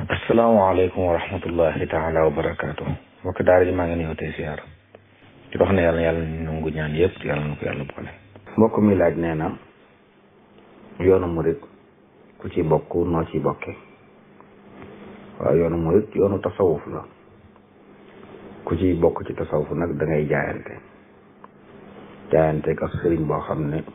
asalaamaaleykum wa rahmatullahi taala wa barakaatu. mbokk daara ji maa ngi ñëw tey siyaar di wax ne yàlla nangu ñaan yëpp yàlla na ko yàlla boole. mbokk mi laaj nee na yoonu murit ku ci bokk noo ci bokke. waaw yoonu murit yoonu tasawuf la ku ci bokk ci tasawuf nag da ngay jaayante ak sëriñ boo xam ne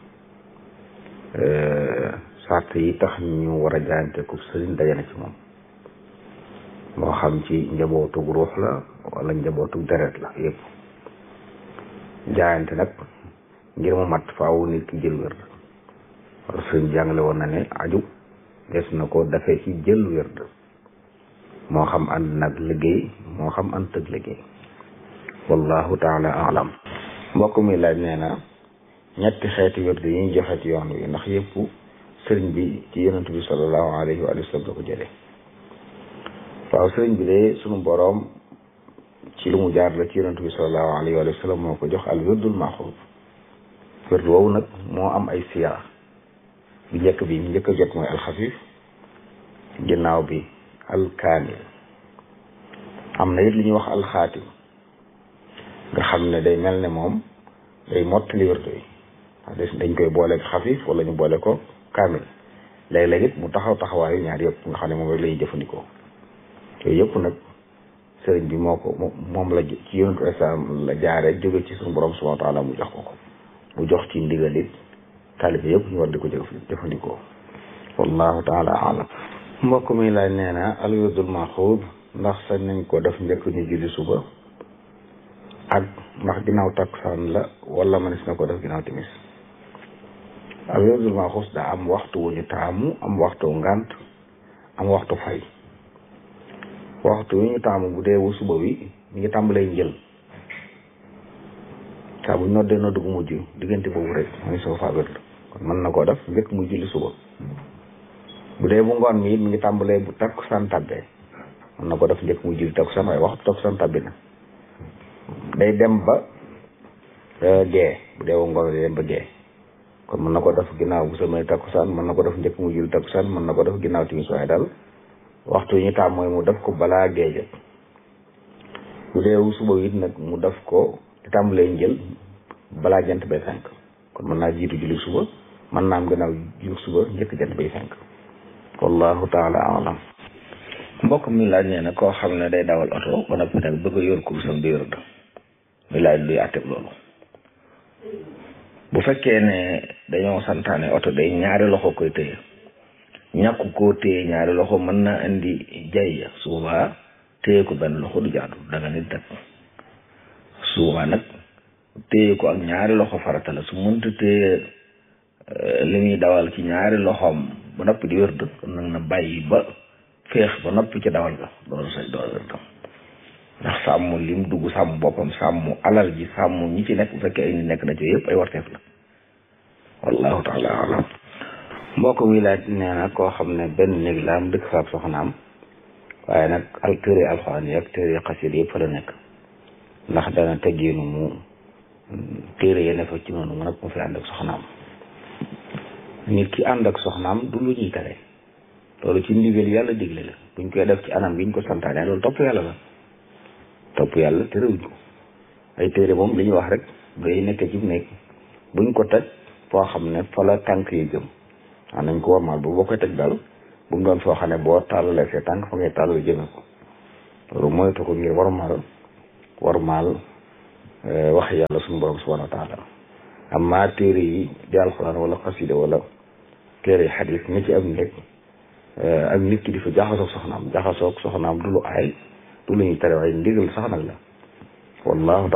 sart yi tax ñu war a jaayante ku sëriñ daje na ci moom. moo xam ci njabootug ruux la wala njabootug deret la yëpp jaayante nag ngir mu mat faaw nit ki jël wérd wala sëñ jàngale woon na ne aju des na ko dafee ci jël wérd moo xam ànd nag liggéey moo xam ànd tëg liggéey wallahu taala alam. mbokk mi laaj nee na ñetti xeeti wérd yi ñu joxe ci yoon wi ndax yëpp sëriñ bi ci yonent bi sallallahu alayhi wa sallam la ko jëlee. waaw sëriñ bi de sunu boroom ci lu mu jaar la ci yonent bi sallallahu alayhi wa sallam moo ko jox al wirdul maxuud. wird woowu nag moo am ay siyaa bi njëkk bi njëkk a jot mooy alxafif ginnaaw bi alkaamil am na it li ñuy wax alxaatim nga xam ne day mel ne moom day mottali wird yi dañ koy boole xafif wala ñu boole ko kaamil léeg-léeg it mu taxaw taxawaayu ñaar yëpp nga xam ne moom rek la ñuy jëfandikoo. yooyu yëpp nag sëriñ bi moom la ci yonentu islam la jaare jóge ci suñu borom subhanahu wa taala mu jox ko mu jox ci ndigal it taalibe yëpp ñu war di ko jëfandikoo wallahu taala alam. mbokk mi laaj nee na al wirdul maxuud ndax sañ nañ ko def njëkk ñu julli suba ak ndax ginnaaw takkusaan la wala mënees na ko def ginnaaw timis. al wirdul maxuud daa am waxtu wu ñu taamu am waxtu ngant am waxtu fay. waxtu wi ñu taamu bu dee wu suba wi mi ngi tàmbalee njël saa bu ñu noddee noddu gu mujj diggante boobu rek mooy soo faa wérd kon mën na koo def njëkk muy julli suba. bu dee bu ngoon mi it mi ngi tàmbalee bu takkusaan tàbbee mën na ko def njëkk muy julli takkusaan waaye waxtu takkusaan tàbbi na day dem ba gee bu dee wu ngoon day dem ba gee kon mën na ko def ginnaaw bu samay takkusaan mën na ko def njëkk muy julli takkusaan mën na ko def ginnaaw timis waaye daal waxtu yi ñu taam mooy mu def ko balaa géej bu dee suba it nag mu def ko di tàmbalee njël balaa jant bay fenk kon mën naa jiitu julli suba mën naa am gannaaw julli suba njëkk jant bay fenk wallahu taala alam. mbokk mi laaj nee na koo xam ne day dawal oto ba noppi nag bëgg a yor kursam di yor mi laaj luy àtteb loolu. bu fekkee ne dañoo santaane oto day ñaari loxo koy téye ñàkk koo téye ñaari loxo mën na indi jay suubaa téye ko benn loxo du jaadu danga nit def suubaa nag téye ko ak ñaari loxo farata la su mënta téye li muy dawal ci ñaari loxoom ba noppi di wérd kon nag na bàyyi ba féex ba noppi ci dawal ga loolu sañ doo wérdam ndax sàmm lim dugg sàmm boppam sàmm alal ji sàmm ñi ci nekk bu fekkee ay ni nekk na ci yëpp ay warteef la wallahu taala alam. mbokk mi laaj nee na koo xam ne benn néeg la am dëkk faab soxnaam waaye nag téere alxuraan yi ak téere xasida yëpp fa la nekk ndax dana teggiinu mu téere yene fa ci noonu mu nag mu fi ànd ak soxnaam. nit ki ànd ak soxnaam du lu ñuy tere loolu ci ndigal yàlla digle la buñ koy def ci anam gi ñu ko santaane loolu topp yàlla la topp yàlla terewuñ ko. ay téere moom li ñuy wax rek day nekk ci néeg buñ ko teg foo xam ne fa la tànk yi jëm nañ ko warmaal bu boo koy teg daal bu mu doon foo xam ne boo tàllalee see tànk fa ngay tàllal jëme ko loolu moytu ko ngir warmaal wax yàlla suñu borom subhanahu wa taala. amma téere yi di alxuraan wala xasida wala téere yi xadis ni ci am nekk ak nit ki di fa jaxasoog soxnaam du lu aay du lu ñuy tere waaye ndigal sax nag la wallahu